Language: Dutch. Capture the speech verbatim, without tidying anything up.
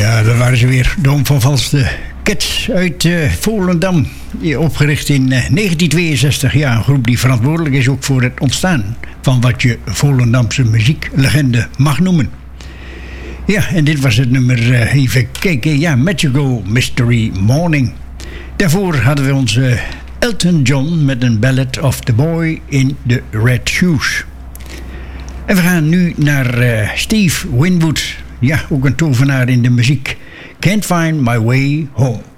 Ja, daar waren ze weer. De onvervalste Cats uit uh, Volendam. Opgericht in uh, negentien tweeënzestig. Ja, een groep die verantwoordelijk is ook voor het ontstaan van wat je Volendamse muzieklegende mag noemen. Ja, en dit was het nummer, uh, even kijken. Ja, Magical Mystery Morning. Daarvoor hadden we onze Elton John met een ballad of the boy in the red shoes. En we gaan nu naar uh, Steve Winwood. Ja, ook een tovenaar in de muziek. Can't Find My Way Home.